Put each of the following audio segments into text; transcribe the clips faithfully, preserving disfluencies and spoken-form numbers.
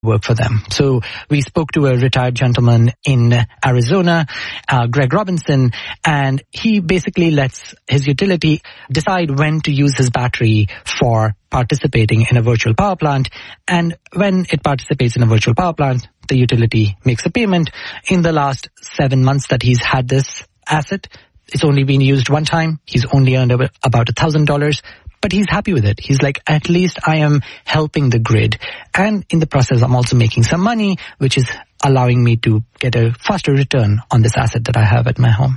work for them. So we spoke to a retired gentleman in Arizona, uh, Greg Robinson, and he basically lets his utility decide when to use his battery for participating in a virtual power plant. And when it participates in a virtual power plant, the utility makes a payment. In the last seven months that he's had this asset, it's only been used one time. He's only earned about a thousand dollars. But he's happy with it. He's like, at least I am helping the grid. And in the process, I'm also making some money, which is allowing me to get a faster return on this asset that I have at my home.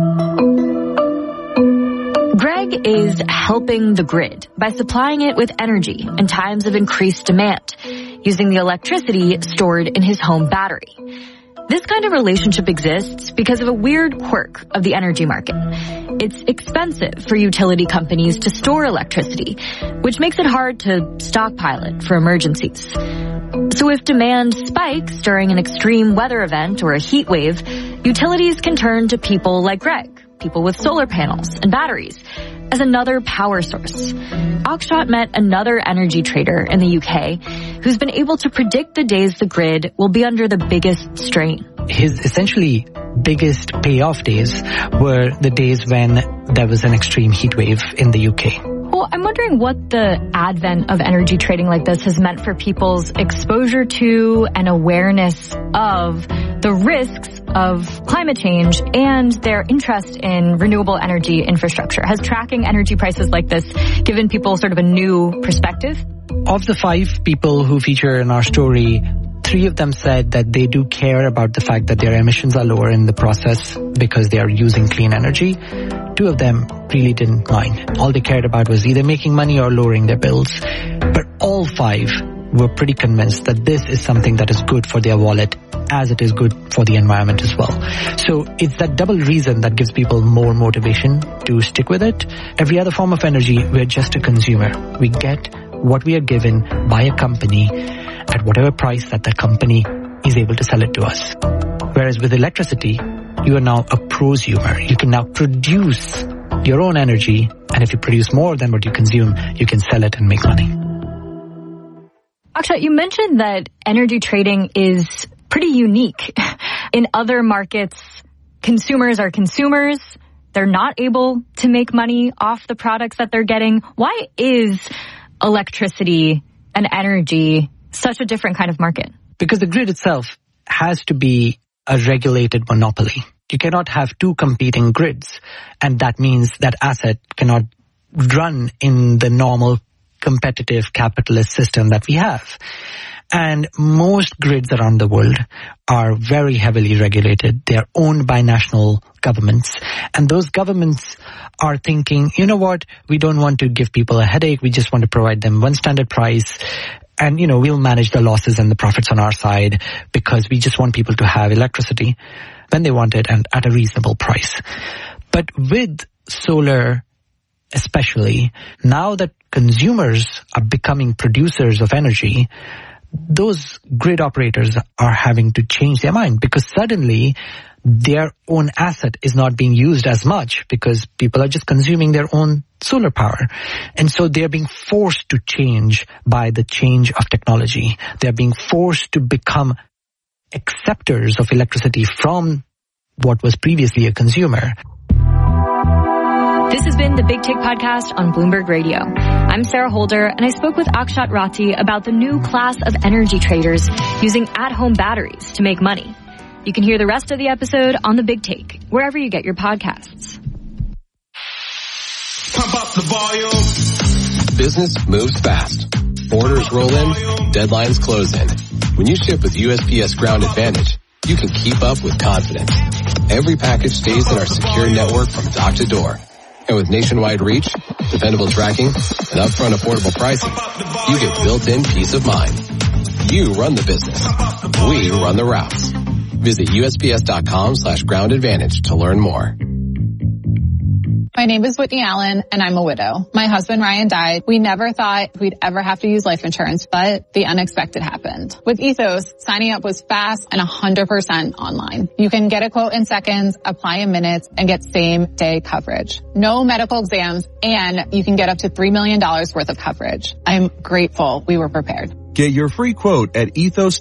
Greg is helping the grid by supplying it with energy in times of increased demand, using the electricity stored in his home battery. This kind of relationship exists because of a weird quirk of the energy market. It's expensive for utility companies to store electricity, which makes it hard to stockpile it for emergencies. So if demand spikes during an extreme weather event or a heat wave, utilities can turn to people like Greg, people with solar panels and batteries, as another power source. Akshat met another energy trader in the U K who's been able to predict the days the grid will be under the biggest strain. His essentially biggest payoff days were the days when there was an extreme heat wave in the U K. Well, I'm wondering what the advent of energy trading like this has meant for people's exposure to and awareness of the risks of climate change and their interest in renewable energy infrastructure. Has tracking energy prices like this given people sort of a new perspective? Of the five people who feature in our story, three of them said that they do care about the fact that their emissions are lower in the process because they are using clean energy. Two of them really didn't mind. All they cared about was either making money or lowering their bills. But all five were pretty convinced that this is something that is good for their wallet as it is good for the environment as well. So it's that double reason that gives people more motivation to stick with it. Every other form of energy, we're just a consumer. We get what we are given by a company at whatever price that the company is able to sell it to us. Whereas with electricity, you are now a prosumer. You can now produce your own energy, and if you produce more than what you consume, you can sell it and make money. Akshat, you mentioned that energy trading is pretty unique. In other markets, consumers are consumers. They're not able to make money off the products that they're getting. Why is electricity and energy such a different kind of market? Because the grid itself has to be a regulated monopoly. You cannot have two competing grids, and that means that asset cannot run in the normal competitive capitalist system that we have. And most grids around the world are very heavily regulated. They are owned by national governments. And those governments are thinking, you know what, we don't want to give people a headache. We just want to provide them one standard price. And, you know, we'll manage the losses and the profits on our side because we just want people to have electricity when they want it and at a reasonable price. But with solar especially, now that consumers are becoming producers of energy, those grid operators are having to change their mind because suddenly their own asset is not being used as much because people are just consuming their own solar power. And so they're being forced to change by the change of technology. They're being forced to become acceptors of electricity from what was previously a consumer. This has been the Big Take Podcast on Bloomberg Radio. I'm Sarah Holder, and I spoke with Akshat Rathi about the new class of energy traders using at-home batteries to make money. You can hear the rest of the episode on the Big Take, wherever you get your podcasts. Pump up the volume. Business moves fast. Orders roll in, deadlines close in. When you ship with U S P S Ground Advantage, you can keep up with confidence. Every package stays in our secure network from dock to door. And with nationwide reach, dependable tracking, and upfront affordable pricing, you get built-in peace of mind. You run the business. We run the routes. Visit USPS.com slash ground advantage to learn more. My name is Whitney Allen, and I'm a widow. My husband, Ryan, died. We never thought we'd ever have to use life insurance, but the unexpected happened. With Ethos, signing up was fast and one hundred percent online. You can get a quote in seconds, apply in minutes, and get same-day coverage. No medical exams, and you can get up to three million dollars worth of coverage. I'm grateful we were prepared. Get your free quote at ethos